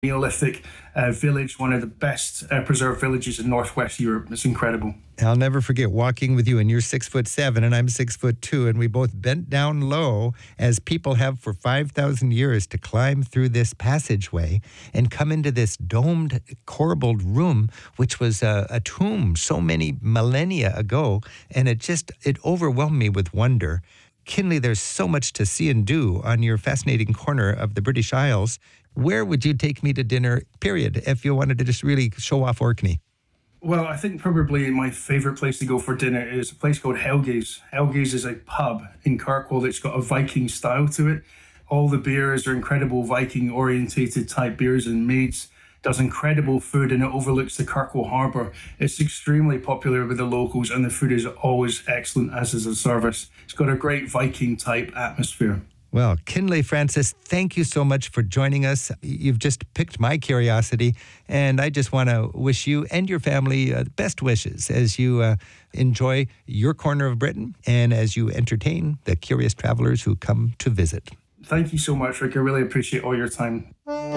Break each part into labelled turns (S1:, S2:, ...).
S1: Neolithic village, one of the best preserved villages in Northwest Europe. It's incredible.
S2: I'll never forget walking with you, and you're 6'7" and I'm 6'2", and we both bent down low as people have for 5,000 years to climb through this passageway and come into this domed, corbelled room, which was a tomb so many millennia ago, and it overwhelmed me with wonder. Kinley, there's so much to see and do on your fascinating corner of the British Isles. Where would you take me to dinner, period, if you wanted to just really show off Orkney?
S1: Well, I think probably my favourite place to go for dinner is a place called Helga's. Helga's is a pub in Kirkwall that's got a Viking style to it. All the beers are incredible Viking-orientated type beers and maids. Does incredible food, and it overlooks the Kirkwall Harbour. It's extremely popular with the locals, and the food is always excellent, as is the service. It's got a great Viking-type atmosphere.
S2: Well, Kinley Francis, thank you so much for joining us. You've just piqued my curiosity, and I just want to wish you and your family the best wishes as you enjoy your corner of Britain and as you entertain the curious travelers who come to visit.
S1: Thank you so much, Rick. I really appreciate all your time.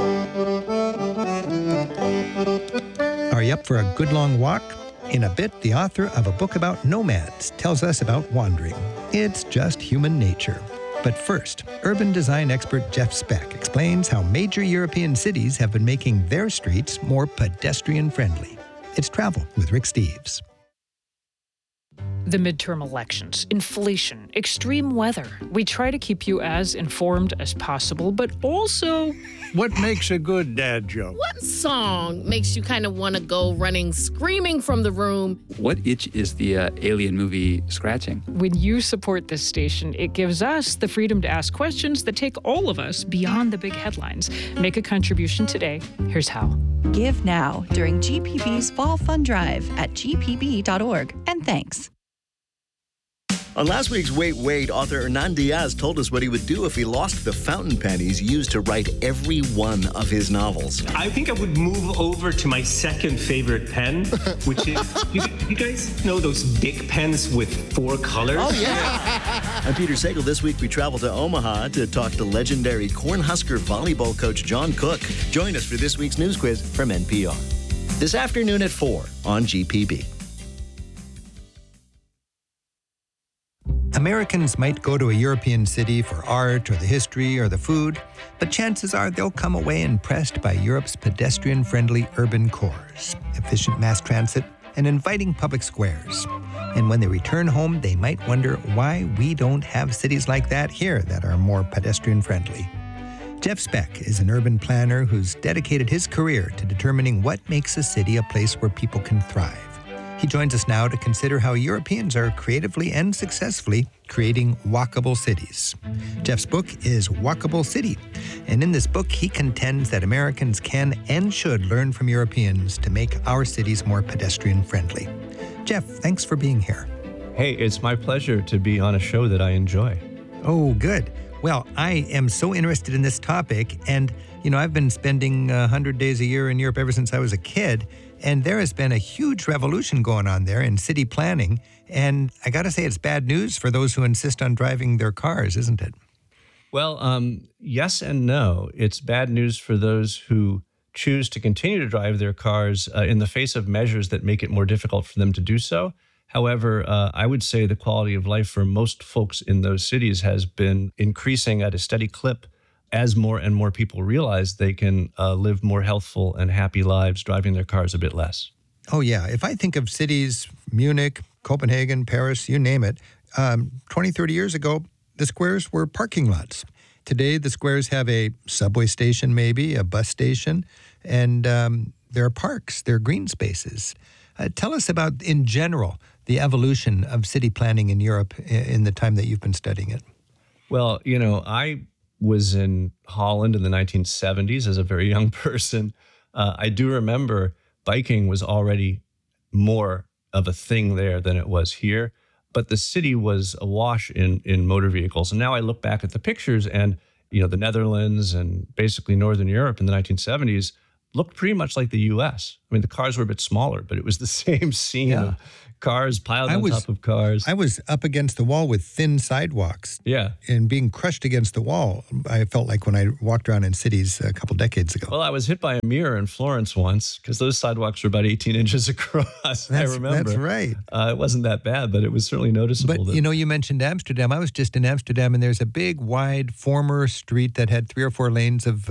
S2: Are you up for a good long walk? In a bit, the author of a book about nomads tells us about wandering. It's just human nature. But first, urban design expert Jeff Speck explains how major European cities have been making their streets more pedestrian-friendly. It's Travel with Rick Steves.
S3: The midterm elections, inflation, extreme weather. We try to keep you as informed as possible, but also...
S4: What makes a good dad joke?
S5: What song makes you kind of want to go running, screaming from the room?
S6: What itch is the Alien movie scratching?
S3: When you support this station, it gives us the freedom to ask questions that take all of us beyond the big headlines. Make a contribution today. Here's how.
S7: Give now during GPB's Fall Fund Drive at gpb.org. And thanks.
S8: On last week's Wait, Wait, author Hernan Diaz told us what he would do if he lost the fountain pen he's used to write every one of his novels.
S9: I think I would move over to my second favorite pen, which is, you guys know those big pens with 4 colors?
S8: Oh, yeah. I'm Peter Sagal. This week we travel to Omaha to talk to legendary Cornhusker volleyball coach John Cook. Join us for this week's news quiz from NPR. This afternoon at 4 on GPB.
S2: Americans might go to a European city for art or the history or the food, but chances are they'll come away impressed by Europe's pedestrian-friendly urban cores, efficient mass transit, and inviting public squares. And when they return home, they might wonder why we don't have cities like that here that are more pedestrian-friendly. Jeff Speck is an urban planner who's dedicated his career to determining what makes a city a place where people can thrive. He joins us now to consider how Europeans are creatively and successfully creating walkable cities. Jeff's book is Walkable City, and in this book, he contends that Americans can and should learn from Europeans to make our cities more pedestrian-friendly. Jeff, thanks for being here.
S10: Hey, it's my pleasure to be on a show that I enjoy.
S2: Oh, good. Well, I am so interested in this topic, and, I've been spending 100 days a year in Europe ever since I was a kid, and there has been a huge revolution going on there in city planning, and I got to say it's bad news for those who insist on driving their cars, isn't it?
S10: Well, yes and no. It's bad news for those who choose to continue to drive their cars in the face of measures that make it more difficult for them to do so. However, I would say the quality of life for most folks in those cities has been increasing at a steady clip as more and more people realize they can live more healthful and happy lives driving their cars a bit less.
S2: Oh, yeah. If I think of cities, Munich, Copenhagen, Paris, you name it, 20, 30 years ago, the squares were parking lots. Today, the squares have a subway station, maybe, a bus station, and there are parks, there are green spaces. Tell us about, in general, the evolution of city planning in Europe in the time that you've been studying it.
S10: Well, I was in Holland in the 1970s as a very young person. I do remember biking was already more of a thing there than it was here, but the city was awash in motor vehicles. And now I look back at the pictures and, the Netherlands and basically Northern Europe in the 1970s, looked pretty much like the U.S. I mean, the cars were a bit smaller, but it was the same scene of cars piled on top of cars.
S2: I was up against the wall with thin sidewalks.
S10: Yeah.
S2: And being crushed against the wall, I felt like when I walked around in cities a couple decades ago.
S10: Well, I was hit by a mirror in Florence once because those sidewalks were about 18 inches across. I remember.
S2: That's right.
S10: It wasn't that bad, but it was certainly noticeable.
S2: But, you mentioned Amsterdam. I was just in Amsterdam, and there's a big, wide, former street that had 3 or 4 lanes of,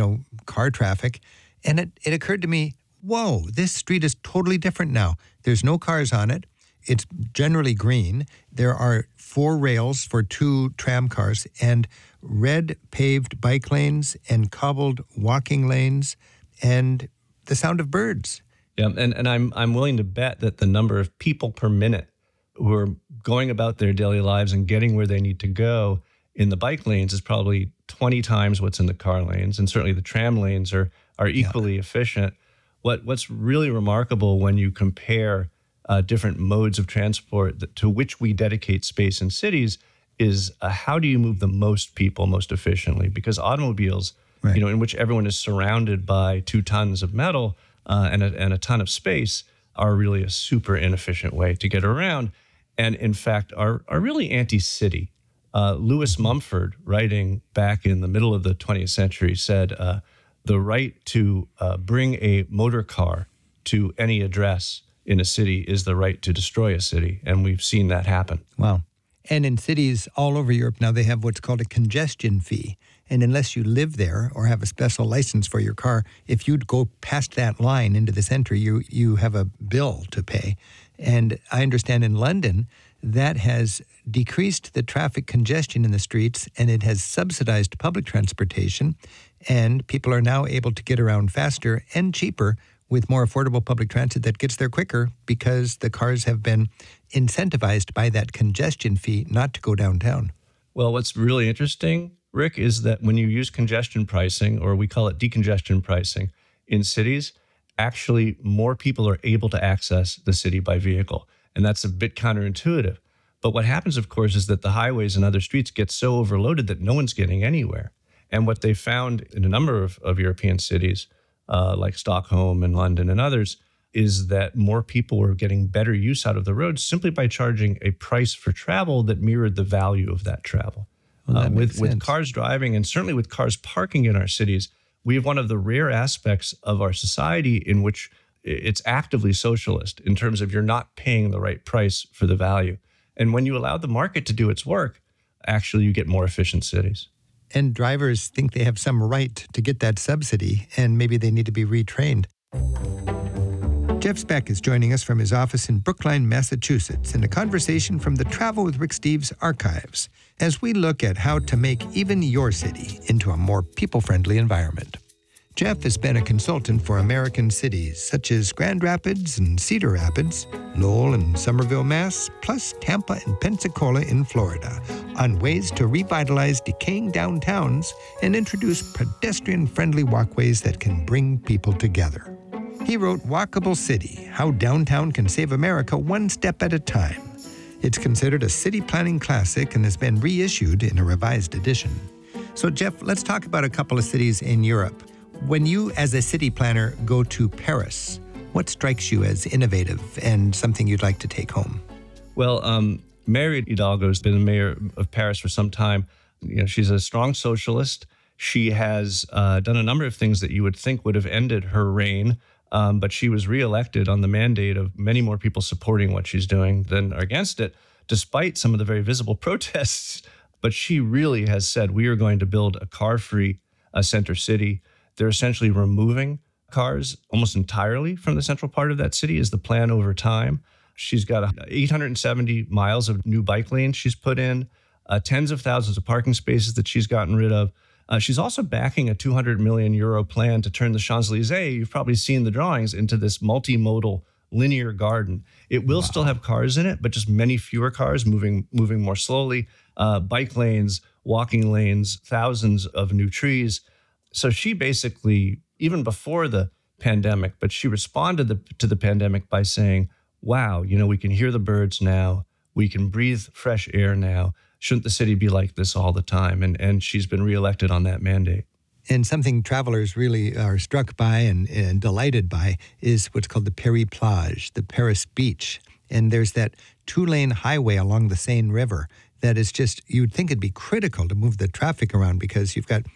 S2: car traffic. And it occurred to me, whoa, this street is totally different now. There's no cars on it. It's generally green. There are 4 rails for 2 tram cars and red paved bike lanes and cobbled walking lanes and the sound of birds.
S10: Yeah, and I'm willing to bet that the number of people per minute who are going about their daily lives and getting where they need to go in the bike lanes is probably 20 times what's in the car lanes. And certainly the tram lanes are equally efficient. What's really remarkable when you compare different modes of transport to which we dedicate space in cities is how do you move the most people most efficiently? Because automobiles, in which everyone is surrounded by 2 tons of metal and a ton of space, are really a super inefficient way to get around, and in fact are really anti-city. Lewis Mumford, writing back in the middle of the 20th century, said the right to bring a motor car to any address in a city is the right to destroy a city, and we've seen that happen.
S2: Wow. And in cities all over Europe now, they have what's called a congestion fee. And unless you live there or have a special license for your car, if you'd go past that line into the center, you have a bill to pay. And I understand in London, that has decreased the traffic congestion in the streets, and it has subsidized public transportation, and people are now able to get around faster and cheaper with more affordable public transit that gets there quicker because the cars have been incentivized by that congestion fee not to go downtown.
S10: Well, what's really interesting, Rick, is that when you use congestion pricing, or we call it decongestion pricing, in cities, actually more people are able to access the city by vehicle. And that's a bit counterintuitive. But what happens, of course, is that the highways and other streets get so overloaded that no one's getting anywhere. And what they found in a number of European cities, like Stockholm and London and others, is that more people were getting better use out of the roads simply by charging a price for travel that mirrored the value of that travel.
S2: Well, that makes sense.
S10: With cars driving, and certainly with cars parking in our cities, we have one of the rare aspects of our society in which it's actively socialist in terms of you're not paying the right price for the value. And when you allow the market to do its work, actually you get more efficient cities.
S2: And drivers think they have some right to get that subsidy, and maybe they need to be retrained. Jeff Speck is joining us from his office in Brookline, Massachusetts, in a conversation from the Travel with Rick Steves archives, as we look at how to make even your city into a more people-friendly environment. Jeff has been a consultant for American cities such as Grand Rapids and Cedar Rapids, Lowell and Somerville, Mass., plus Tampa and Pensacola in Florida, on ways to revitalize decaying downtowns and introduce pedestrian-friendly walkways that can bring people together. He wrote Walkable City, How Downtown Can Save America One Step at a Time. It's considered a city planning classic and has been reissued in a revised edition. So, Jeff, let's talk about a couple of cities in Europe. When you, as a city planner, go to Paris, what strikes you as innovative and something you'd like to take home?
S10: Well, Mary Hidalgo has been the mayor of Paris for some time. She's a strong socialist. She has done a number of things that you would think would have ended her reign, but she was reelected on the mandate of many more people supporting what she's doing than are against it, despite some of the very visible protests. But she really has said, we are going to build a car-free center city. They're essentially removing cars almost entirely from the central part of that city is the plan over time. She's got 870 miles of new bike lanes she's put in, tens of thousands of parking spaces that she's gotten rid of. She's also backing a 200 million euro plan to turn the Champs-Élysées, you've probably seen the drawings, into this multimodal linear garden. It will still have cars in it, but just many fewer cars moving more slowly. Bike lanes, walking lanes, thousands of new trees. So she basically, even before the pandemic, but she responded to the pandemic by saying, wow, we can hear the birds now. We can breathe fresh air now. Shouldn't the city be like this all the time? And she's been reelected on that mandate.
S2: And something travelers really are struck by and delighted by is what's called the Paris Plage, the Paris beach. And there's that 2-lane highway along the Seine River that is just, you'd think it'd be critical to move the traffic around because you've got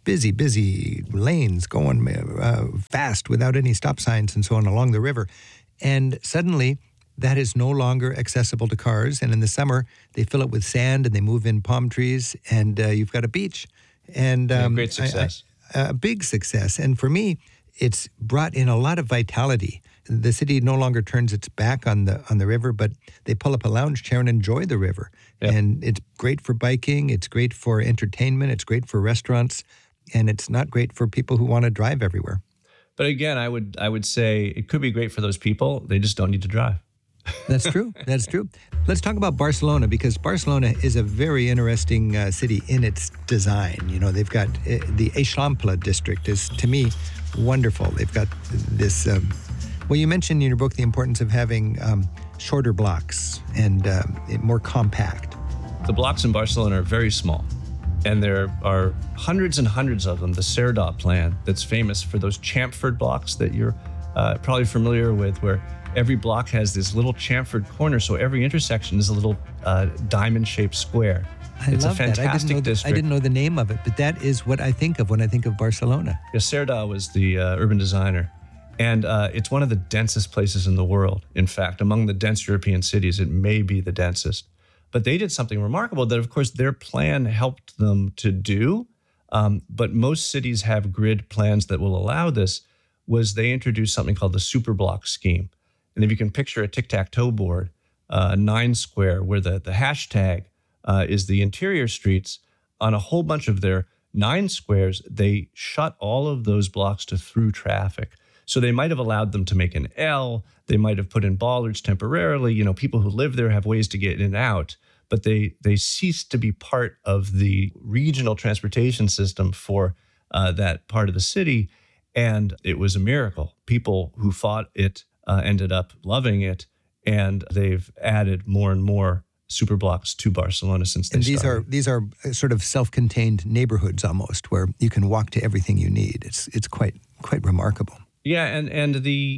S2: busy lanes going fast without any stop signs and so on along the river. And suddenly, that is no longer accessible to cars. And in the summer, they fill it with sand and they move in palm trees, and you've got a beach. And
S10: great success.
S2: A big success. And for me, it's brought in a lot of vitality. The city no longer turns its back on the river, but they pull up a lounge chair and enjoy the river. Yep. And it's great for biking. It's great for entertainment. It's great for restaurants. And it's not great for people who want to drive everywhere.
S10: But again, I would say it could be great for those people. They just don't need to drive.
S2: That's true. That's true. Let's talk about Barcelona, because Barcelona is a very interesting city in its design. You know, they've got the Eixample district is, to me, wonderful. They've got this, well, you mentioned in your book the importance of having shorter blocks and more compact.
S10: The blocks in Barcelona are very small, and there are hundreds and hundreds of them. The Cerdà plan that's famous for those chamfered blocks that you're probably familiar with, where every block has this little chamfered corner, so every intersection is a little diamond-shaped square. It's
S2: love
S10: a fantastic district.
S2: I didn't know the name of it, but that is what I think of when I think of Barcelona.
S10: Yeah, Cerdà was the urban designer, and it's one of the densest places in the world. In fact, among the dense European cities, it may be the densest. But they did something remarkable that, of course, their plan helped them to do, but most cities have grid plans that will allow this, was they introduced something called the superblock scheme. And if you can picture a tic-tac-toe board, 9 square, where the hashtag is the interior streets, on a whole bunch of their 9 squares, they shut all of those blocks to through traffic. So they might have allowed them to make an L, they might have put in bollards temporarily, you know, people who live there have ways to get in and out, but they ceased to be part of the regional transportation system for that part of the city. And it was a miracle. People who fought it ended up loving it, and they've added more and more superblocks to Barcelona since they started.
S2: And these are sort of self-contained neighborhoods almost, where you can walk to everything you need. It's quite remarkable.
S10: Yeah, and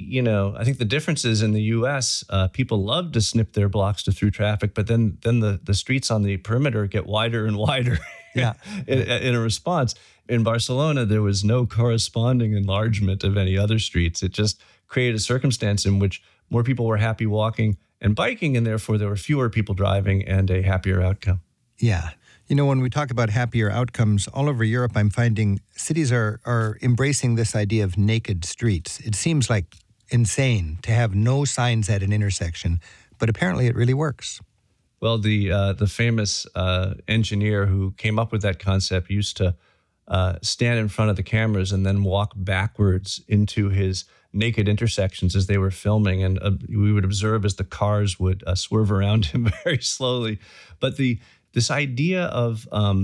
S10: I think the difference is in the U.S., people love to snip their blocks to through traffic, but then the streets on the perimeter get wider and wider.
S2: Yeah.
S10: in a response. In Barcelona, there was no corresponding enlargement of any other streets. It just created a circumstance in which more people were happy walking and biking, and therefore there were fewer people driving and a happier outcome.
S2: Yeah. You know, when we talk about happier outcomes, all over Europe, I'm finding cities are embracing this idea of naked streets. It seems like insane to have no signs at an intersection, but apparently it really works.
S10: Well, the famous engineer who came up with that concept used to stand in front of the cameras and then walk backwards into his naked intersections as they were filming, and we would observe as the cars would swerve around him very slowly. But this idea of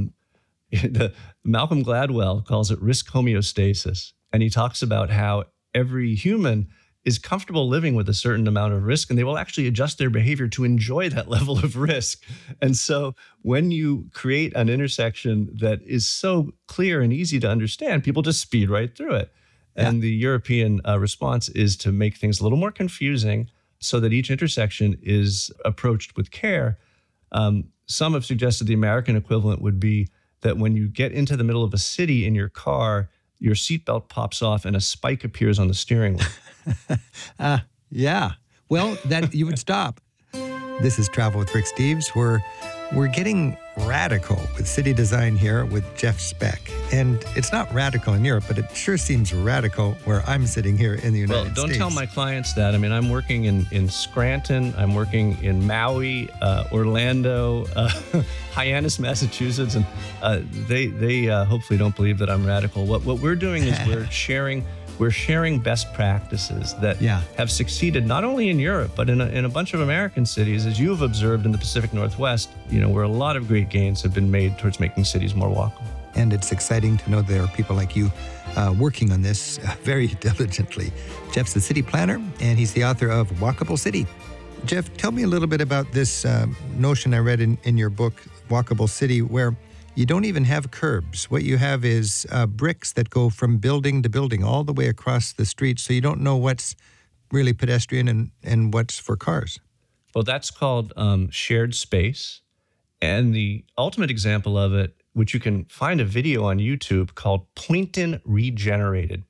S10: Malcolm Gladwell calls it risk homeostasis, and he talks about how every human is comfortable living with a certain amount of risk, and they will actually adjust their behavior to enjoy that level of risk. And so when you create an intersection that is so clear and easy to understand, people just speed right through it. Yeah. And the European response is to make things a little more confusing so that each intersection is approached with care. Some have suggested the American equivalent would be that when you get into the middle of a city in your car, your seatbelt pops off and a spike appears on the steering wheel.
S2: Yeah. Well, that you would stop. This is Travel with Rick Steves. We're getting radical with city design here with Jeff Speck. And it's not radical in Europe, but it sure seems radical where I'm sitting here in the United States.
S10: Well, don't tell my clients that. I mean, I'm working in Scranton. I'm working in Maui, Orlando, Hyannis, Massachusetts. And they hopefully don't believe that I'm radical. What we're doing is we're sharing best practices that have succeeded not only in Europe, but in a bunch of American cities, as you have observed in the Pacific Northwest, where a lot of great gains have been made towards making cities more walkable.
S2: And it's exciting to know there are people like you working on this very diligently. Jeff's the city planner, and he's the author of Walkable City. Jeff, tell me a little bit about this notion I read in your book, Walkable City, where You don't even have curbs. What you have is bricks that go from building to building all the way across the street, so you don't know what's really pedestrian and what's for cars.
S10: Well, that's called shared space. And the ultimate example of it, which you can find a video on YouTube called Poynton Regenerated,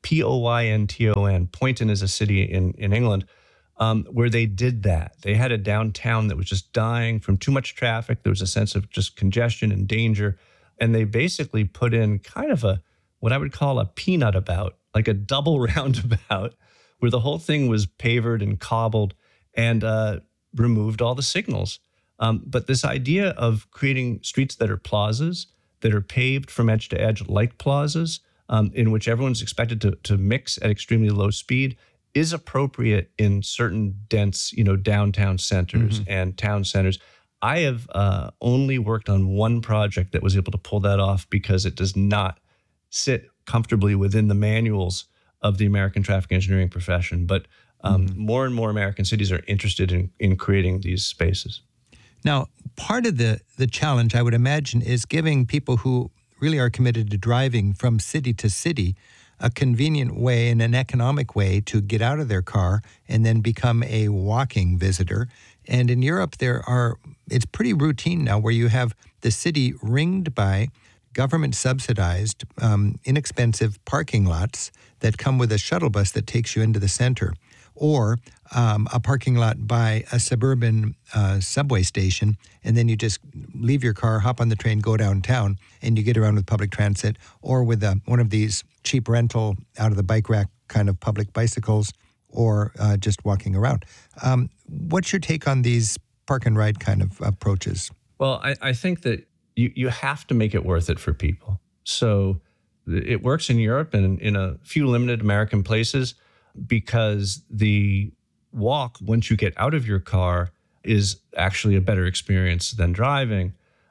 S10: Poynton. Poynton is a city in England where they did that. They had a downtown that was just dying from too much traffic. There was a sense of just congestion and danger. And they basically put in kind of what I would call a peanut about, like a double roundabout, where the whole thing was pavered and cobbled and removed all the signals. But this idea of creating streets that are plazas, that are paved from edge to edge like plazas, in which everyone's expected to mix at extremely low speed, is appropriate in certain dense, downtown centers and town centers. I have only worked on one project that was able to pull that off because it does not sit comfortably within the manuals of the American traffic engineering profession. But more and more American cities are interested in creating these spaces.
S2: Now, part of the challenge, I would imagine, is giving people who really are committed to driving from city to city a convenient way and an economic way to get out of their car and then become a walking visitor. And in Europe, it's pretty routine now where you have the city ringed by government-subsidized, inexpensive parking lots that come with a shuttle bus that takes you into the center, or a parking lot by a suburban subway station, and then you just leave your car, hop on the train, go downtown, and you get around with public transit, or with one of these cheap rental out of the bike rack kind of public bicycles, or just walking around. What's your take on these park and ride kind of approaches?
S10: Well, I think that you have to make it worth it for people. So it works in Europe and in a few limited American places because the walk, once you get out of your car, is actually a better experience than driving.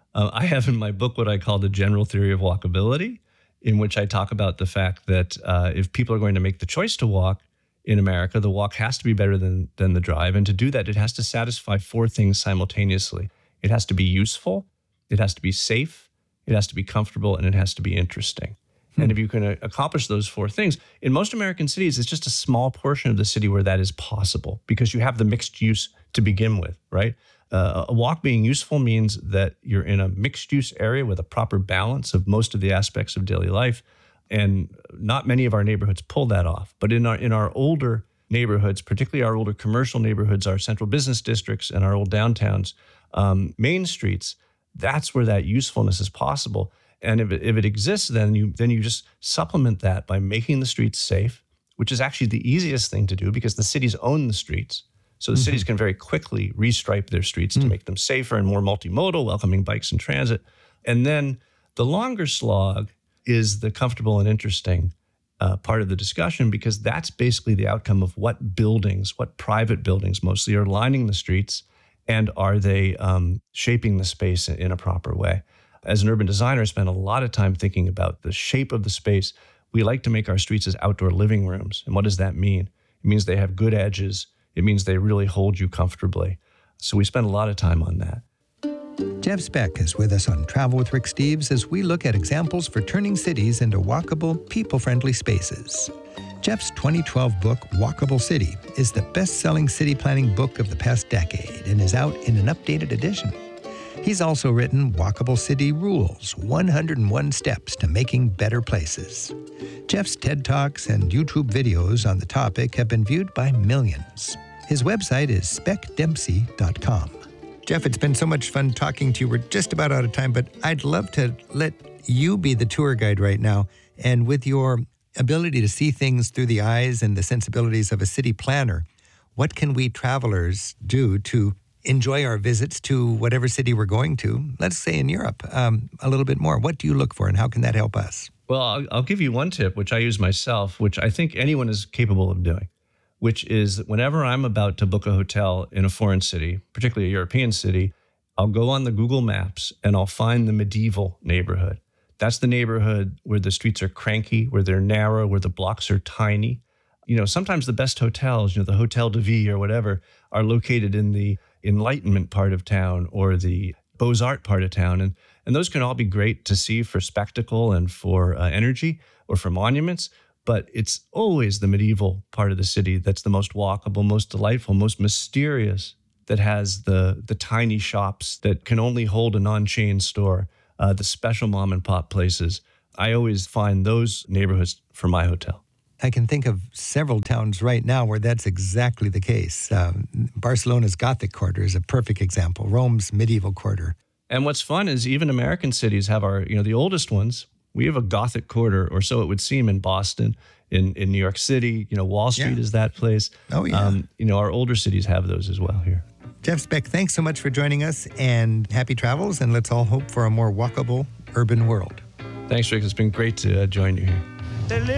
S10: I have in my book what I call the general theory of walkability, in which I talk about the fact that if people are going to make the choice to walk in America, the walk has to be better than the drive. And to do that, it has to satisfy four things simultaneously. It has to be useful, it has to be safe, it has to be comfortable, and it has to be interesting. And if you can accomplish those four things, in most American cities, it's just a small portion of the city where that is possible because you have the mixed use to begin with, right? A walk being useful means that you're in a mixed use area with a proper balance of most of the aspects of daily life. And not many of our neighborhoods pull that off. But in our older neighborhoods, particularly our older commercial neighborhoods, our central business districts and our old downtowns, main streets, that's where that usefulness is possible. And if it exists, then you just supplement that by making the streets safe, which is actually the easiest thing to do because the cities own the streets. So the cities can very quickly restripe their streets to make them safer and more multimodal, welcoming bikes and transit. And then the longer slog is the comfortable and interesting part of the discussion because that's basically the outcome of what private buildings mostly are lining the streets, and are they shaping the space in a proper way. As an urban designer, I spend a lot of time thinking about the shape of the space. We like to make our streets as outdoor living rooms. And what does that mean? It means they have good edges. It means they really hold you comfortably. So we spend a lot of time on that.
S2: Jeff Speck is with us on Travel with Rick Steves as we look at examples for turning cities into walkable, people-friendly spaces. Jeff's 2012 book, Walkable City, is the best-selling city planning book of the past decade and is out in an updated edition. He's also written Walkable City Rules, 101 Steps to Making Better Places. Jeff's TED Talks and YouTube videos on the topic have been viewed by millions. His website is speckdempsey.com. Jeff, it's been so much fun talking to you. We're just about out of time, but I'd love to let you be the tour guide right now. And with your ability to see things through the eyes and the sensibilities of a city planner, what can we travelers do to enjoy our visits to whatever city we're going to, let's say in Europe, a little bit more? What do you look for and how can that help us?
S10: Well, I'll give you one tip, which I use myself, which I think anyone is capable of doing, which is that whenever I'm about to book a hotel in a foreign city, particularly a European city, I'll go on the Google Maps and I'll find the medieval neighborhood. That's the neighborhood where the streets are cranky, where they're narrow, where the blocks are tiny. Sometimes the best hotels, the Hotel de Ville or whatever, are located in the Enlightenment part of town or the Beaux-Arts part of town. And those can all be great to see for spectacle and for energy or for monuments. But it's always the medieval part of the city that's the most walkable, most delightful, most mysterious, that has the tiny shops that can only hold a non-chain store, the special mom and pop places. I always find those neighborhoods for my hotel.
S2: I can think of several towns right now where that's exactly the case. Barcelona's Gothic Quarter is a perfect example. Rome's Medieval Quarter.
S10: And what's fun is even American cities have the oldest ones. We have a Gothic Quarter, or so it would seem, in Boston, in New York City. Wall Street is that place.
S2: Oh, yeah.
S10: Our older cities have those as well here.
S2: Jeff Speck, thanks so much for joining us, and happy travels, and let's all hope for a more walkable urban world.
S10: Thanks, Rick. It's been great to join you here.